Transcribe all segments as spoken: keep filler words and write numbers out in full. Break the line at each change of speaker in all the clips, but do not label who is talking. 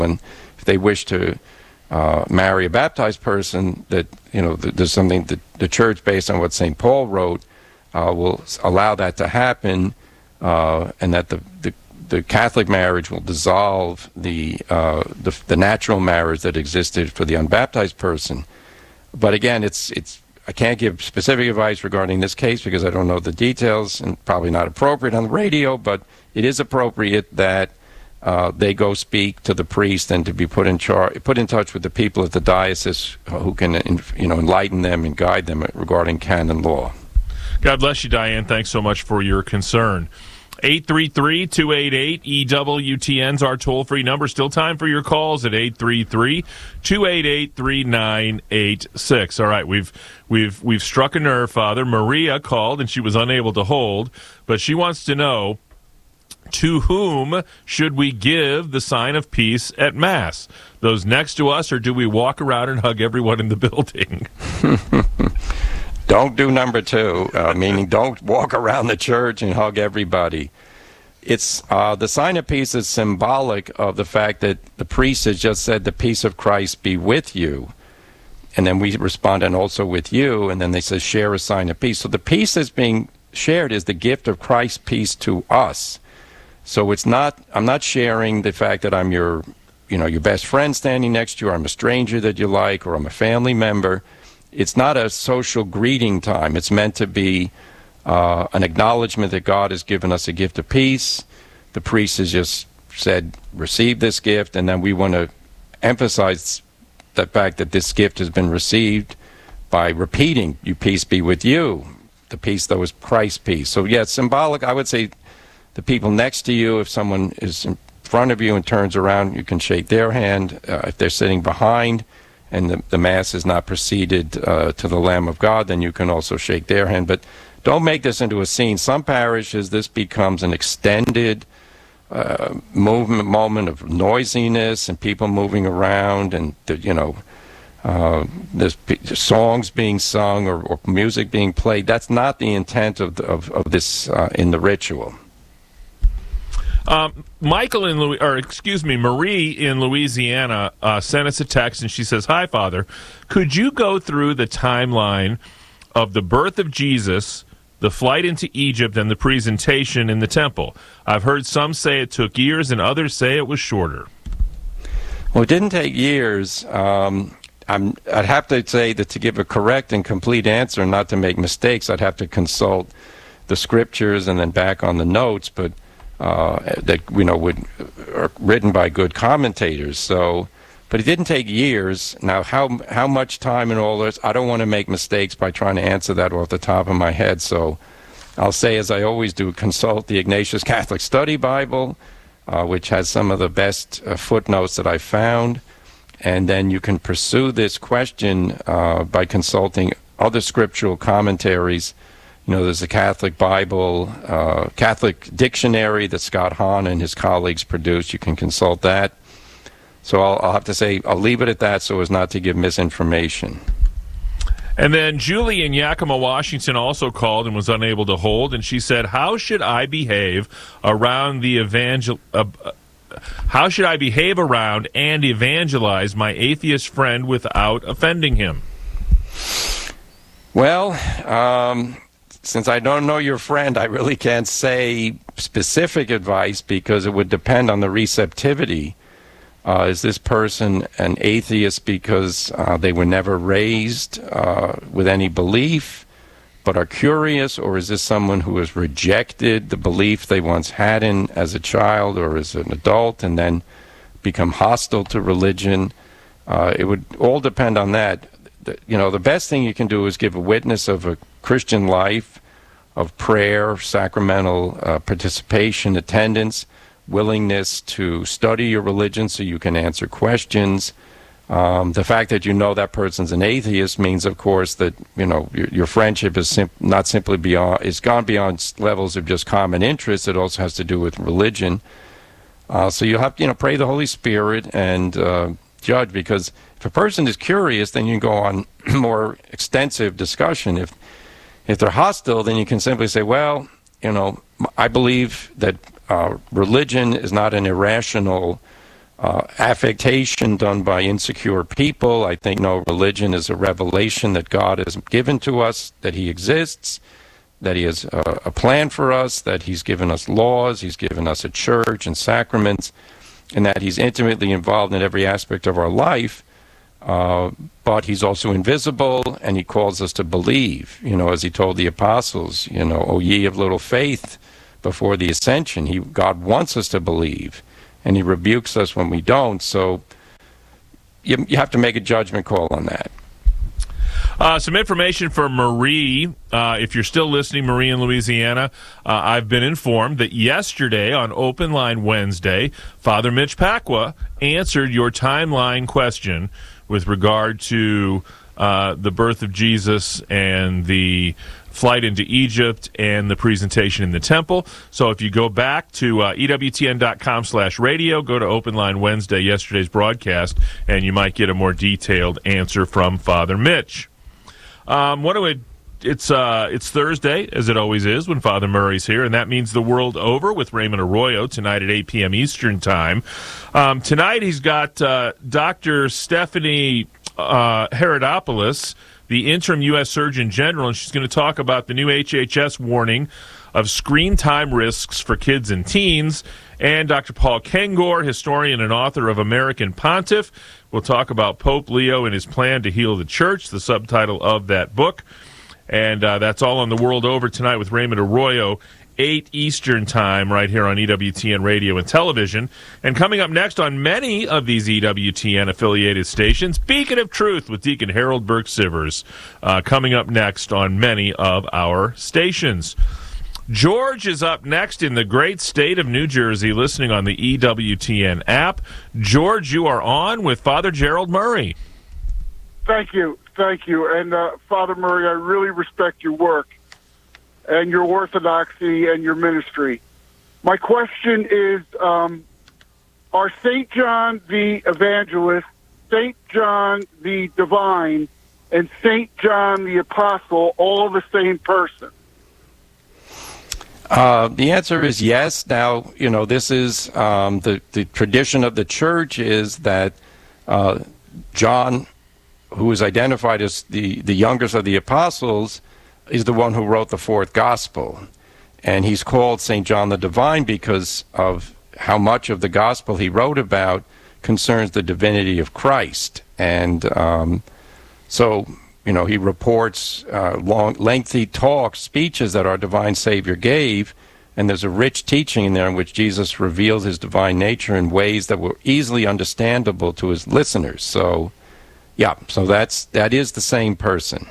And if they wish to uh, marry a baptized person, that, you know, th- there's something that the church, based on what Saint Paul wrote, uh, will allow that to happen, uh, and that the, the the Catholic marriage will dissolve the, uh, the the natural marriage that existed for the unbaptized person. But again, it's it's I can't give specific advice regarding this case because I don't know the details, and probably not appropriate on the radio. But it is appropriate that uh, they go speak to the priest and to be put in charge, put in touch with the people at the diocese who can, you know, enlighten them and guide them regarding canon law.
God bless you, Diane. Thanks so much for your concern. eight three three, two eight eight, E W T N is our toll-free number. Still time for your calls at eight three three, two eight eight, three nine eight six. All right, we've we've we've struck a nerve, Father. Maria called, and she was unable to hold, but she wants to know, to whom should we give the sign of peace at Mass? Those next to us, or do we walk around and hug everyone in the building?
Don't do number two, uh, meaning don't walk around the church and hug everybody. It's uh, the sign of peace is symbolic of the fact that the priest has just said, the peace of Christ be with you. And then we respond, and also with you. And then they say, share a sign of peace. So the peace that's being shared is the gift of Christ's peace to us. So it's not, I'm not sharing the fact that I'm your, you know, your best friend standing next to you, or I'm a stranger that you like, or I'm a family member. It's not a social greeting time. It's meant to be uh, an acknowledgement that God has given us a gift of peace. The priest has just said, receive this gift, and then we want to emphasize the fact that this gift has been received by repeating, you peace be with you. The peace, though, is Christ's peace. So, yeah, it's symbolic. I would say the people next to you, if someone is in front of you and turns around, you can shake their hand. Uh, if they're sitting behind, and the, the Mass is not proceeded uh, to the Lamb of God, then you can also shake their hand. But don't make this into a scene. Some parishes, this becomes an extended uh, movement, moment of noisiness and people moving around, and, the, you know, uh, there's p- songs being sung, or, or music being played. That's not the intent of, the, of, of this uh, in the ritual.
Um, Michael in Louis, or excuse me, Marie in Louisiana uh, sent us a text, and she says, "Hi, Father. Could you go through the timeline of the birth of Jesus, the flight into Egypt, and the presentation in the temple? I've heard some say it took years, and others say it was shorter."
Well, it didn't take years. Um, I'm, I'd have to say that to give a correct and complete answer, and not to make mistakes, I'd have to consult the scriptures and then back on the notes, but Uh, that, you know, would, are written by good commentators. So, but it didn't take years. Now, how how much time and all this, I don't want to make mistakes by trying to answer that off the top of my head. So I'll say, as I always do, consult the Ignatius Catholic Study Bible, uh, which has some of the best uh, footnotes that I've found. And then you can pursue this question uh, by consulting other scriptural commentaries. You know, there's a Catholic Bible, uh, Catholic dictionary that Scott Hahn and his colleagues produced. You can consult that. So I'll, I'll have to say, I'll leave it at that so as not to give misinformation.
And then Julie in Yakima, Washington also called and was unable to hold, and she said, how should I behave around the evangel... Uh, how should I behave around and evangelize my atheist friend without offending him?
Well, um... since I don't know your friend, I really can't say specific advice because it would depend on the receptivity. Uh, is this person an atheist because uh, they were never raised uh, with any belief but are curious, or is this someone who has rejected the belief they once had in as a child or as an adult and then become hostile to religion? Uh, it would all depend on that. You know, the best thing you can do is give a witness of a Christian life, of prayer, sacramental uh, participation, attendance, willingness to study your religion so you can answer questions. Um, the fact that you know that person's an atheist means, of course, that, you know, your, your friendship is sim- not simply beyond, it's gone beyond levels of just common interest. It also has to do with religion. Uh, so you have to, you know, pray the Holy Spirit and uh, judge, because if a person is curious, then you can go on more extensive discussion. If if they're hostile, then you can simply say, well, you know, I believe that uh, religion is not an irrational uh, affectation done by insecure people. I think no, religion is a revelation that God has given to us, that he exists, that he has a, a plan for us, that he's given us laws, he's given us a church and sacraments, and that he's intimately involved in every aspect of our life. Uh, but he's also invisible, and he calls us to believe, you know, as he told the apostles, you know, O ye of little faith, before the ascension. He, God wants us to believe, and he rebukes us when we don't. So you, you have to make a judgment call on that.
Uh, some information for Marie. Uh, if you're still listening, Marie in Louisiana, uh, I've been informed that yesterday on Open Line Wednesday, Father Mitch Pacwa answered your timeline question with regard to uh, the birth of Jesus and the flight into Egypt and the presentation in the temple. So if you go back to uh, E W T N dot com slash radio, go to Open Line Wednesday, yesterday's broadcast, and you might get a more detailed answer from Father Mitch. Um, what do we, it's uh, it's Thursday, as it always is, when Father Murray's here, and that means The World Over with Raymond Arroyo tonight at eight p.m. Eastern Time. Um, tonight he's got uh, Doctor Stephanie uh, Herodopoulos, the interim U S Surgeon General, and she's going to talk about the new H H S warning of screen time risks for kids and teens. And Doctor Paul Kengor, historian and author of American Pontiff, will talk about Pope Leo and his plan to heal the church, the subtitle of that book. And uh, that's all on The World Over tonight with Raymond Arroyo, eight Eastern Time, right here on E W T N Radio and Television. And coming up next on many of these E W T N-affiliated stations, Beacon of Truth with Deacon Harold Burke-Sivers, uh, coming up next on many of our stations. George is up next in the great state of New Jersey, listening on the E W T N app. George, you are on with Father Gerald Murray.
Thank you. Thank you. And, uh, Father Murray, I really respect your work and your orthodoxy and your ministry. My question is, um, are Saint John the Evangelist, Saint John the Divine, and Saint John the Apostle all the same person?
Uh, the answer is yes. Now, you know, this is um, the, the tradition of the church is that uh, John, who is identified as the, the youngest of the apostles, is the one who wrote the fourth gospel. And he's called Saint John the Divine because of how much of the gospel he wrote about concerns the divinity of Christ. And um, so, you know, he reports uh, long, lengthy talks, speeches that our divine Savior gave, and there's a rich teaching in there in which Jesus reveals his divine nature in ways that were easily understandable to his listeners. So, yeah, so that's that is the same person.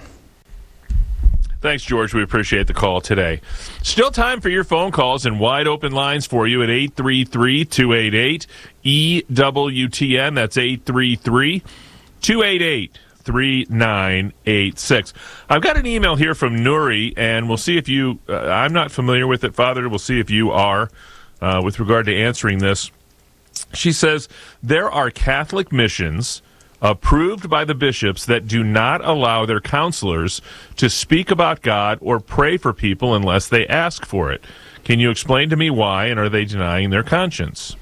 Thanks, George. We appreciate the call today. Still time for your phone calls and wide open lines for you at eight three three, two eight eight, E W T N. That's eight three three, two eight eight, three nine eight six. I've got an email here from Nuri, and we'll see if you, uh, I'm not familiar with it, Father. We'll see if you are uh, with regard to answering this. She says, there are Catholic missions approved by the bishops that do not allow their counselors to speak about God or pray for people unless they ask for it. Can you explain to me why, and are they denying their conscience?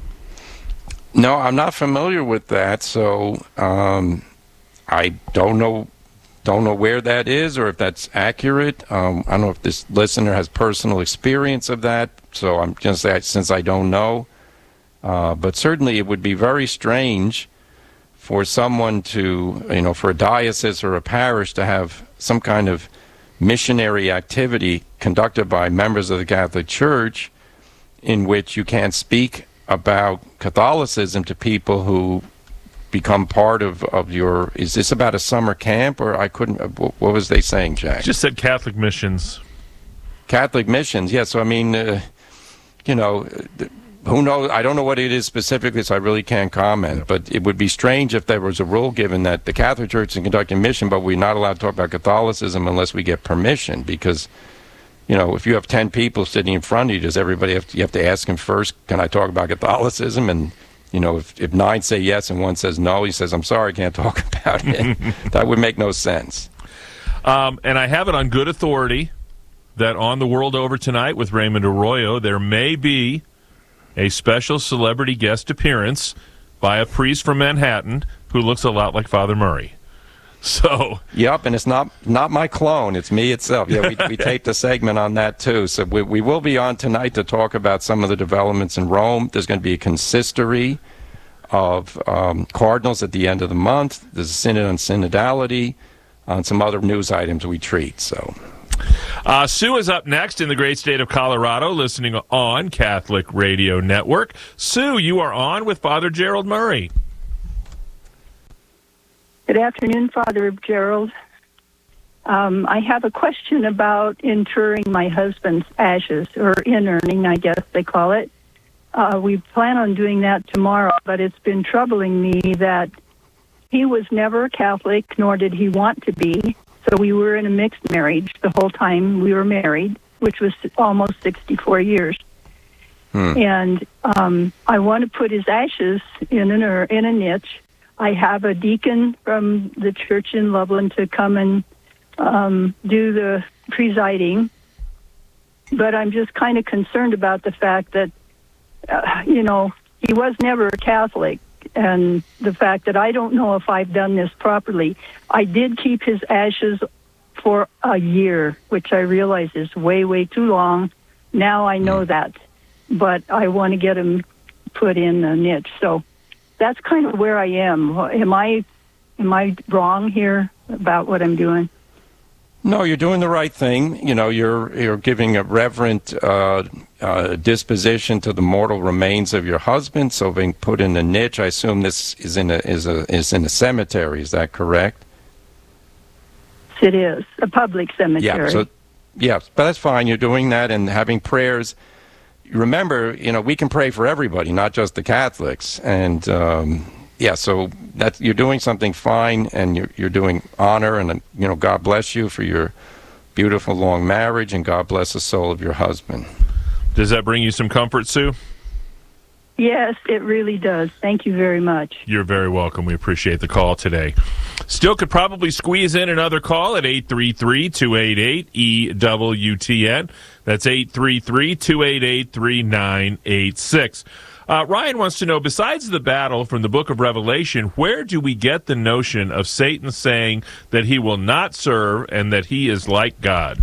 No, I'm not familiar with that, so um, I don't know don't know where that is or if that's accurate. Um, I don't know if this listener has personal experience of that, so I'm just saying since I don't know. Uh, but certainly it would be very strange for someone to, you know, for a diocese or a parish to have some kind of missionary activity conducted by members of the Catholic Church in which you can't speak about Catholicism to people who become part of, of your, is this about a summer camp or I couldn't, what was they saying, Jack?
Just said Catholic missions.
Catholic missions, yeah, so I mean, uh, you know, who knows? I don't know what it is specifically, so I really can't comment. But it would be strange if there was a rule given that the Catholic Church is conducting mission, but we're not allowed to talk about Catholicism unless we get permission. Because, you know, if you have ten people sitting in front of you, does everybody have to, you have to ask him first, can I talk about Catholicism? And, you know, if, if nine say yes and one says no, he says, I'm sorry, I can't talk about it. That would make no sense.
Um, and I have it on good authority that on The World Over tonight with Raymond Arroyo, there may be a special celebrity guest appearance by a priest from Manhattan who looks a lot like Father Murray. So,
yep, and it's not not my clone; it's me itself. Yeah, we, we taped a segment on that too. So we we will be on tonight to talk about some of the developments in Rome. There's going to be a consistory of um, cardinals at the end of the month. There's a synod on synodality, on some other news items we treat. So,
uh, Sue is up next in the great state of Colorado, listening on Catholic Radio Network. Sue, you are on with Father Gerald Murray.
Good afternoon, Father Gerald. Um, I have a question about interring my husband's ashes, or inurning, I guess they call it. Uh, we plan on doing that tomorrow, but it's been troubling me that he was never a Catholic, nor did he want to be. So we were in a mixed marriage the whole time we were married, which was almost sixty-four years. Hmm. And um, I want to put his ashes in, an, ur- in a niche. I have a deacon from the church in Loveland to come and um, do the presiding, but I'm just kind of concerned about the fact that, uh, you know, he was never a Catholic, and the fact that I don't know if I've done this properly. I did keep his ashes for a year, which I realize is way, way too long. Now I know that, but I want to get him put in a niche, so that's kind of where I am. Am I am I wrong here about what I'm doing?
No, you're doing the right thing. You know, you're you're giving a reverent uh, uh, disposition to the mortal remains of your husband. So being put in a niche, I assume this is in a is a is in a cemetery. Is that correct?
It is a public cemetery.
Yeah. So, yeah, but that's fine. You're doing that and having prayers. Remember, you know, we can pray for everybody, not just the Catholics. And, um, yeah, so that's, you're doing something fine, and you're, you're doing honor, and, you know, God bless you for your beautiful long marriage, and God bless the soul of your husband.
Does that bring you some comfort, Sue?
Yes, it really does. Thank you very much.
You're very welcome. We appreciate the call today. Still could probably squeeze in another call at eight three three, two eight eight, E W T N. That's eight three three, two eight eight, three nine eight six. Uh, Ryan wants to know, besides the battle from the book of Revelation, where do we get the notion of Satan saying that he will not serve and that he is like God?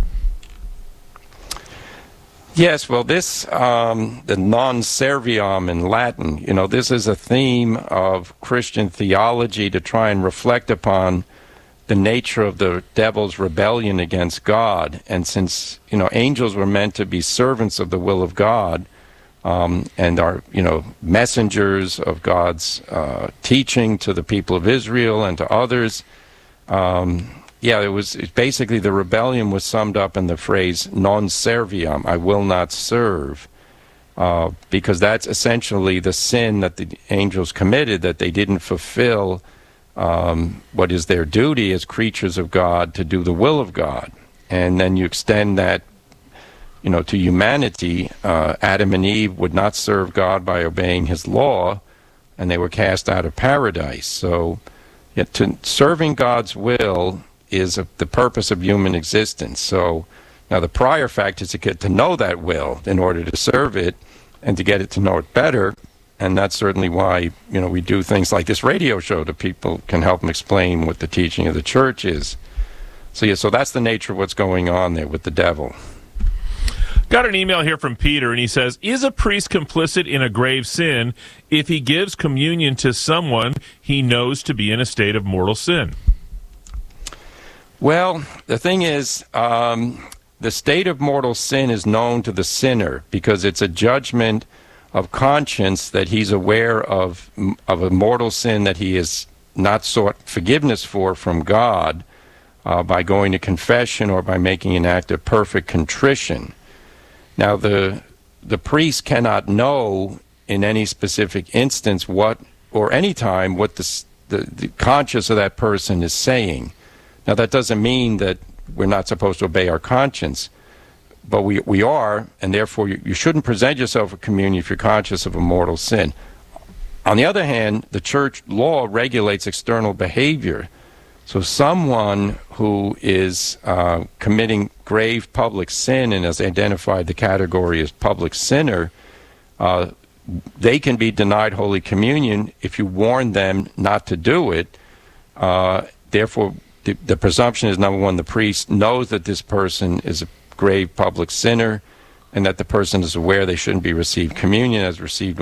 Yes, well, this, um, the non serviam in Latin, you know, this is a theme of Christian theology to try and reflect upon the nature of the devil's rebellion against God. And since, you know, angels were meant to be servants of the will of God, um, and are, you know, messengers of God's uh, teaching to the people of Israel and to others, um, yeah, it was it basically the rebellion was summed up in the phrase non serviam, I will not serve, uh, because that's essentially the sin that the angels committed, that they didn't fulfill um, what is their duty as creatures of God to do the will of God. And then you extend that, you know, to humanity. uh, Adam and Eve would not serve God by obeying his law, and they were cast out of paradise. So yet to serving God's will is a, the purpose of human existence. So now the prior fact is to get to know that will in order to serve it and to get it to know it better. And that's certainly why, you know, we do things like this radio show, that people can help them explain what the teaching of the church is. So yeah, so that's the nature of what's going on there with the devil.
Got an email here from Peter, and he says, is a priest complicit in a grave sin if he gives communion to someone he knows to be in a state of mortal sin?
Well, the thing is, um, the state of mortal sin is known to the sinner because it's a judgment of conscience that he's aware of, of a mortal sin that he has not sought forgiveness for from God uh, by going to confession or by making an act of perfect contrition. Now, the the priest cannot know in any specific instance what, or any time, what the, the, the conscience of that person is saying. Now, that doesn't mean that we're not supposed to obey our conscience, but we, we are, and therefore you, you shouldn't present yourself for communion if you're conscious of a mortal sin. On the other hand, the church law regulates external behavior. So someone who is uh, committing grave public sin and has identified the category as public sinner, uh, they can be denied Holy Communion if you warn them not to do it. Uh, therefore, the, the presumption is, number one, the priest knows that this person is a grave public sinner and that the person is aware they shouldn't be received communion, has received